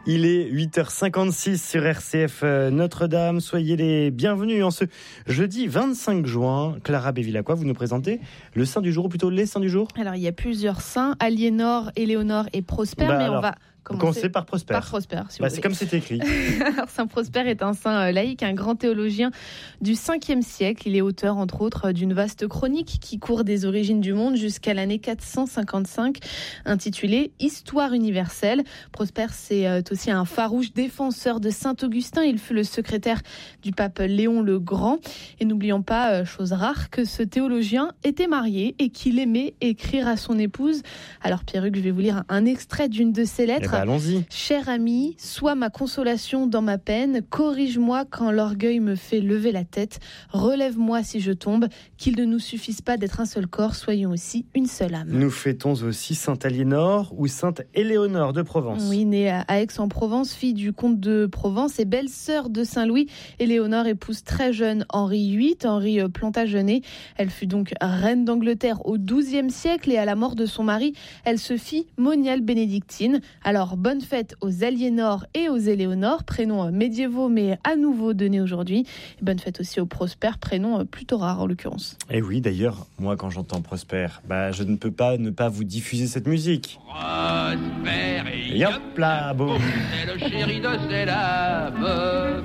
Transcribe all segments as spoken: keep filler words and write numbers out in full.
Il est huit heures cinquante-six sur R C F Notre-Dame. Soyez les bienvenus en ce jeudi vingt-cinq juin. Clara Bévilacqua, vous nous présentez le saint du jour, ou plutôt les saints du jour. Alors, il y a plusieurs saints, Aliénor, Éléonore et Prosper, bah mais alors, on va... Commencer par Prosper. Par Prosper, si bah, vous c'est voulez. comme c'est écrit. Alors, Saint Prosper est un saint laïque, un grand théologien du cinquième siècle. Il est auteur, entre autres, d'une vaste chronique qui court des origines du monde jusqu'à l'année quatre cent cinquante-cinq, intitulée « Histoire universelle ». Prosper, c'est aussi un farouche défenseur de saint Augustin. Il fut le secrétaire du pape Léon le Grand. Et n'oublions pas, chose rare, que ce théologien était marié et qu'il aimait écrire à son épouse. Alors, Pierruc, je vais vous lire un extrait d'une de ses lettres. Eh ben, allons-y. Cher ami, sois ma consolation dans ma peine, corrige-moi quand l'orgueil me fait lever la tête, relève-moi si je tombe, qu'il ne nous suffise pas d'être un seul corps, soyons aussi une seule âme. Nous fêtons aussi Sainte Aliénor ou Sainte Éléonore de Provence. Oui, née à Aix-en-Provence, fille du comte de Provence et belle-sœur de Saint-Louis, Éléonore épouse très jeune Henri huit, Henri Plantagenet. Elle fut donc reine d'Angleterre au douzième siècle et à la mort de son mari, elle se fit moniale bénédictine. Alors, bonne fête aux Aliénor et aux Éléonore, prénoms médiévaux mais à nouveau donnés aujourd'hui. Et bonne fête aussi aux Prosper, prénom plutôt rare en l'occurrence. Et oui, d'ailleurs, moi quand j'entends Prosper, bah, je ne peux pas ne pas vous diffuser cette musique. Prosper et hop là, boum. C'est le chéri de ses lames.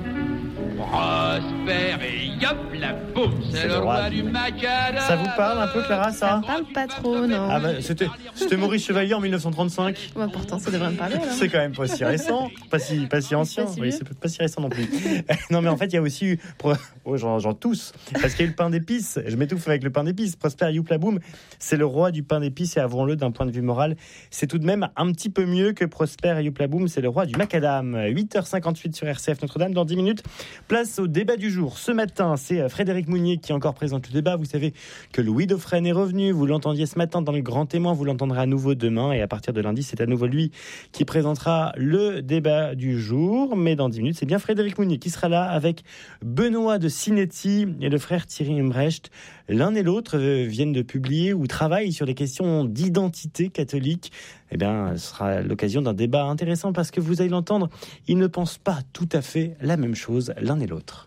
Prosper et hop la boum, c'est, c'est le roi, roi du macadam. Ça vous parle un peu, Clara, ça? Ça me parle pas trop, non. Ah bah, c'était, c'était Maurice Chevalier en mille neuf cent trente-cinq. Bah, pourtant, ça devrait me parler, alors. C'est quand même pas si récent, pas si, pas si ancien. Pas si oui, c'est pas si récent non plus. Non, mais en fait, il y a aussi eu, oh, j'en, j'en tousse, parce qu'il y a eu le pain d'épices. Je m'étouffe avec le pain d'épices. Prosper youp la boum, c'est le roi du pain d'épices, et avouons-le, d'un point de vue moral, c'est tout de même un petit peu mieux que Prosper youp la boum, c'est le roi du macadam. huit heures cinquante-huit sur R C F Notre-Dame. Dans dix minutes, place au débat du jour. Ce matin, c'est Frédéric Mounier qui encore présente le débat. Vous savez que Louis Dauphren est revenu. Vous l'entendiez ce matin dans le Grand Témoin. Vous l'entendrez à nouveau demain. Et à partir de lundi, c'est à nouveau lui qui présentera le débat du jour. Mais dans dix minutes, c'est bien Frédéric Mounier qui sera là avec Benoît de Sinetti et le frère Thierry Humbrecht. L'un et l'autre viennent de publier ou travaillent sur les questions d'identité catholique. Eh bien, ce sera l'occasion d'un débat intéressant parce que vous allez l'entendre, ils ne pensent pas tout à fait la même chose l'un et l'autre.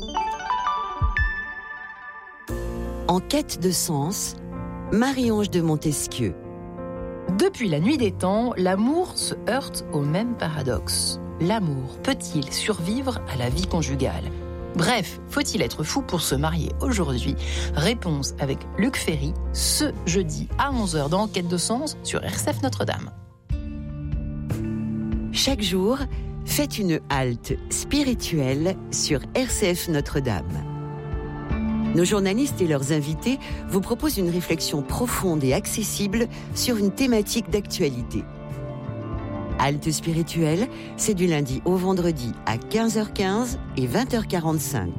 En quête de sens, Marie-Ange de Montesquieu. Depuis la nuit des temps, l'amour se heurte au même paradoxe. L'amour peut-il survivre à la vie conjugale ? Bref, faut-il être fou pour se marier aujourd'hui ? Réponse avec Luc Ferry, ce jeudi à onze heures dans Quête de sens sur R C F Notre-Dame. Chaque jour, faites une halte spirituelle sur R C F Notre-Dame. Nos journalistes et leurs invités vous proposent une réflexion profonde et accessible sur une thématique d'actualité. Halte spirituelle, c'est du lundi au vendredi à quinze heures quinze et vingt heures quarante-cinq.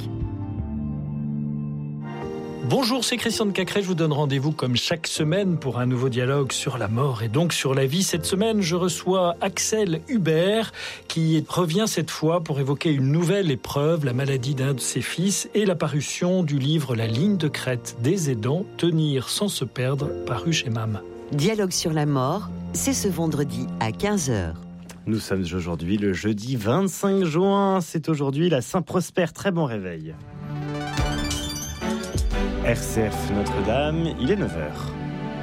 Bonjour, c'est Christian de Cacré, je vous donne rendez-vous comme chaque semaine pour un nouveau dialogue sur la mort et donc sur la vie. Cette semaine, je reçois Axel Hubert qui revient cette fois pour évoquer une nouvelle épreuve, la maladie d'un de ses fils et la parution du livre La ligne de crête des aidants, tenir sans se perdre, paru chez M A M. Dialogue sur la mort, c'est ce vendredi à quinze heures. Nous sommes aujourd'hui le jeudi vingt-cinq juin, c'est aujourd'hui la Saint-Prosper, très bon réveil. R C F Notre-Dame, il est neuf heures.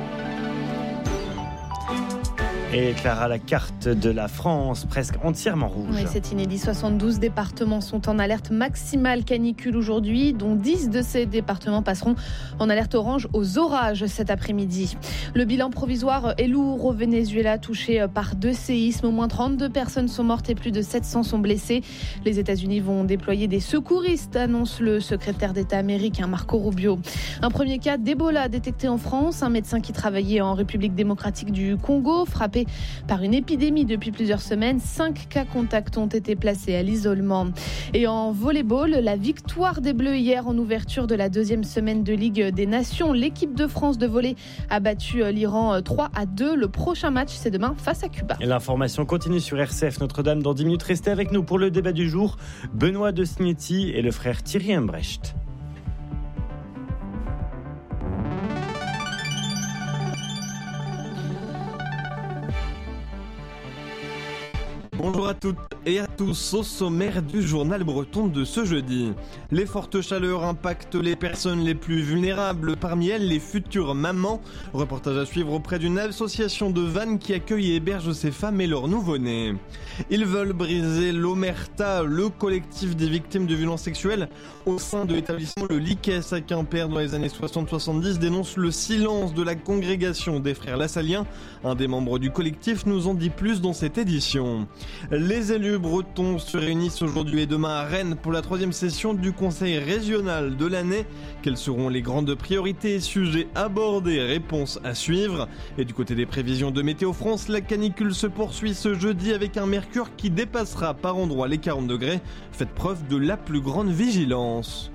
Et Clara, la carte de la France, presque entièrement rouge. Oui, c'est inédit. soixante-douze départements sont en alerte maximale canicule aujourd'hui, dont dix de ces départements passeront en alerte orange aux orages cet après-midi. Le bilan provisoire est lourd au Venezuela, touché par deux séismes. Au moins trente-deux personnes sont mortes et plus de sept cents sont blessées. Les États-Unis vont déployer des secouristes, annonce le secrétaire d'État américain Marco Rubio. Un premier cas d'Ebola détecté en France. Un médecin qui travaillait en République démocratique du Congo, frappé par une épidémie depuis plusieurs semaines. Cinq cas contacts ont été placés à l'isolement. Et en volley-ball, la victoire des Bleus hier en ouverture de la deuxième semaine de Ligue des Nations. L'équipe de France de volley a battu l'Iran trois à deux. Le prochain match, c'est demain face à Cuba. Et l'information continue sur R C F Notre-Dame. Dans dix minutes, restez avec nous pour le débat du jour. Benoît de Sinetti et le frère Thierry Humbrecht. Bonjour à toutes et à tous, au sommaire du journal breton de ce jeudi. Les fortes chaleurs impactent les personnes les plus vulnérables, parmi elles les futures mamans. Reportage à suivre auprès d'une association de Vannes qui accueille et héberge ces femmes et leurs nouveau-nés. Ils veulent briser l'Omerta, le collectif des victimes de violences sexuelles. Au sein de l'établissement Le Liquès à Quimper dans les années soixante soixante-dix dénonce le silence de la congrégation des frères Lassaliens. Un des membres du collectif nous en dit plus dans cette édition. Les élus bretons se réunissent aujourd'hui et demain à Rennes pour la troisième session du conseil régional de l'année. Quelles seront les grandes priorités et sujets abordés? Réponse à suivre. Et du côté des prévisions de Météo France, la canicule se poursuit ce jeudi avec un mercure qui dépassera par endroits les quarante degrés. Faites preuve de la plus grande vigilance.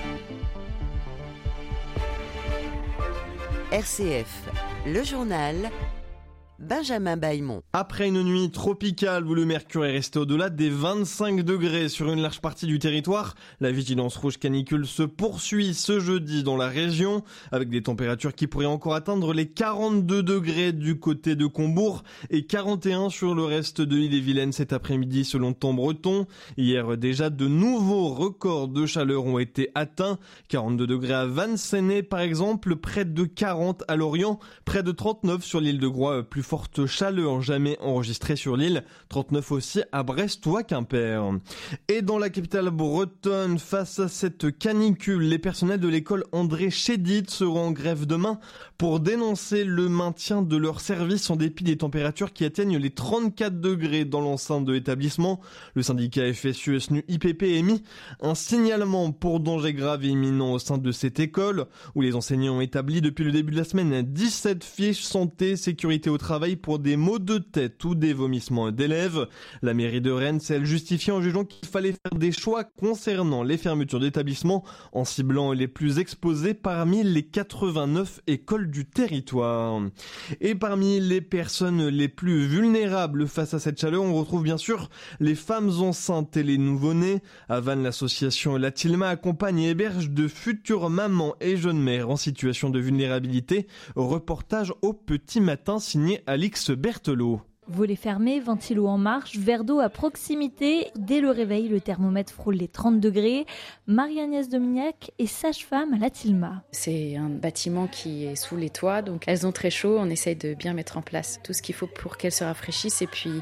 R C F, le journal, Benjamin Bailmont. Après une nuit tropicale où le mercure est resté au-delà des vingt-cinq degrés sur une large partie du territoire, la vigilance rouge canicule se poursuit ce jeudi dans la région, avec des températures qui pourraient encore atteindre les quarante-deux degrés du côté de Combourg et quarante et un sur le reste de l'Ille-et-Vilaine cet après-midi selon Temps Breton. Hier déjà, de nouveaux records de chaleur ont été atteints. quarante-deux degrés à Vannes-Séné par exemple, près de quarante à Lorient, près de trente-neuf sur l'île de Groix, plus forte chaleur jamais enregistrée sur l'île, trente-neuf aussi à Brest ou à Quimper. Et dans la capitale bretonne, face à cette canicule, les personnels de l'école André Chédid seront en grève demain pour dénoncer le maintien de leur service en dépit des températures qui atteignent les trente-quatre degrés dans l'enceinte de l'établissement. Le syndicat F S U S N U I P P émis un signalement pour danger grave et imminent au sein de cette école où les enseignants ont établi depuis le début de la semaine dix-sept fiches santé, sécurité au travail pour des maux de tête ou des vomissements d'élèves. La mairie de Rennes s'est justifiée en jugeant qu'il fallait faire des choix concernant les fermetures d'établissements en ciblant les plus exposés parmi les quatre-vingt-neuf écoles du territoire. Et parmi les personnes les plus vulnérables face à cette chaleur, on retrouve bien sûr les femmes enceintes et les nouveau-nés. À Vannes, l'association La Tilma accompagne et héberge de futures mamans et jeunes mères en situation de vulnérabilité. Reportage au petit matin signé Alix Berthelot. Volets fermés, ventilo en marche, verre d'eau à proximité. Dès le réveil, le thermomètre frôle les trente degrés. Marie-Agnès Dominiac est sage-femme à la Tilma. C'est un bâtiment qui est sous les toits, donc elles ont très chaud. On essaye de bien mettre en place tout ce qu'il faut pour qu'elles se rafraîchissent et puis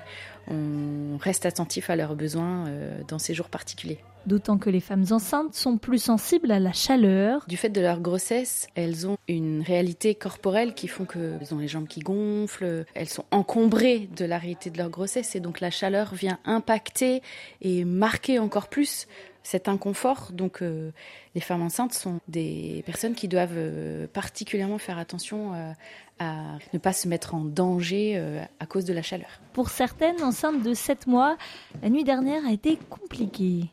on reste attentif à leurs besoins dans ces jours particuliers. D'autant que les femmes enceintes sont plus sensibles à la chaleur. Du fait de leur grossesse, elles ont une réalité corporelle qui font qu'elles ont les jambes qui gonflent, elles sont encombrées de la réalité de leur grossesse et donc la chaleur vient impacter et marquer encore plus cet inconfort. Donc euh, les femmes enceintes sont des personnes qui doivent euh, particulièrement faire attention euh, à ne pas se mettre en danger euh, à cause de la chaleur. Pour certaines enceintes de sept mois, la nuit dernière a été compliquée.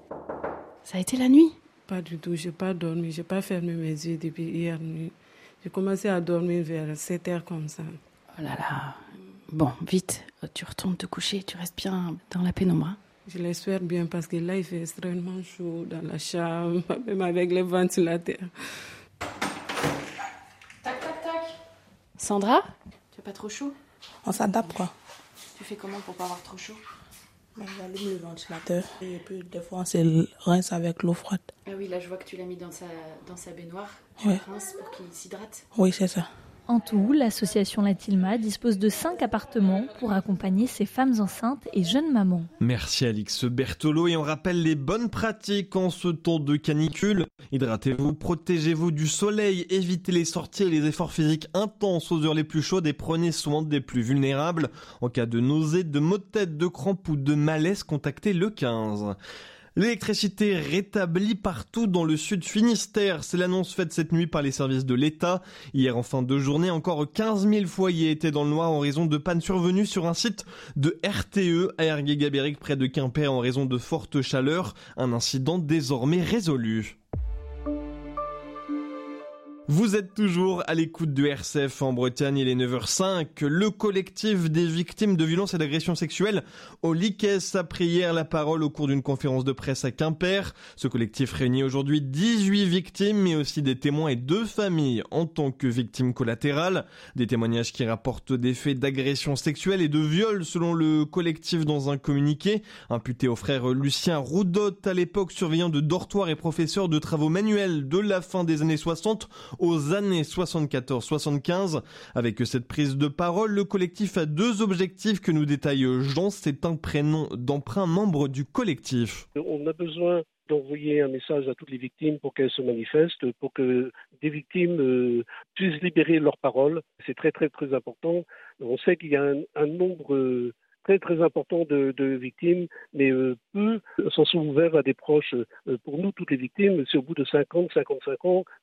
Ça a été la nuit? Pas du tout, j'ai pas dormi, j'ai pas fermé mes yeux depuis hier nuit. J'ai commencé à dormir vers sept heures comme ça. Oh là là. Bon, vite, tu retournes te coucher, tu restes bien dans la pénombre. Hein? Je l'espère bien parce que là il fait extrêmement chaud dans la chambre, même avec les ventilateurs. Tac, tac, tac. Sandra, tu as pas trop chaud? On s'adapte quoi. Tu fais comment pour pas avoir trop chaud? J'allume le ventilateur et puis des fois on se rince avec l'eau froide. Ah oui, là je vois que tu l'as mis dans sa, dans sa baignoire. Oui. Tu rinces pour qu'il s'hydrate. Oui, c'est ça. En tout, l'association La Tilma dispose de cinq appartements pour accompagner ces femmes enceintes et jeunes mamans. Merci Alix Berthelot et on rappelle les bonnes pratiques en ce temps de canicule. Hydratez-vous, protégez-vous du soleil, évitez les sorties et les efforts physiques intenses aux heures les plus chaudes et prenez soin des plus vulnérables. En cas de nausée, de maux de tête, de crampes ou de malaise, contactez le quinze. L'électricité rétablie partout dans le sud Finistère. C'est l'annonce faite cette nuit par les services de l'État. Hier en fin de journée, encore quinze mille foyers étaient dans le noir en raison de pannes survenues sur un site de R T E à Ergué-Gabéric près de Quimper en raison de forte chaleur. Un incident désormais résolu. Vous êtes toujours à l'écoute de R C F en Bretagne, il est neuf heures cinq. Le collectif des victimes de violences et d'agressions sexuelles au Liques a pris hier la parole au cours d'une conférence de presse à Quimper. Ce collectif réunit aujourd'hui dix-huit victimes, mais aussi des témoins et deux familles en tant que victimes collatérales. Des témoignages qui rapportent des faits d'agressions sexuelles et de viols selon le collectif dans un communiqué. Imputé au frère Lucien Roudot, à l'époque surveillant de dortoir et professeur de travaux manuels de la fin des années soixante aux années soixante-quatorze soixante-quinze. Avec cette prise de parole, le collectif a deux objectifs que nous détaille Jean. C'est un prénom d'emprunt membre du collectif. On a besoin d'envoyer un message à toutes les victimes pour qu'elles se manifestent, pour que des victimes euh, puissent libérer leurs paroles. C'est très très très important. On sait qu'il y a un, un nombre euh, très très important de, de victimes, mais euh, peu s'en sont ouverts à des proches. Euh, pour nous, toutes les victimes, c'est au bout de cinquante, cinquante-cinq ans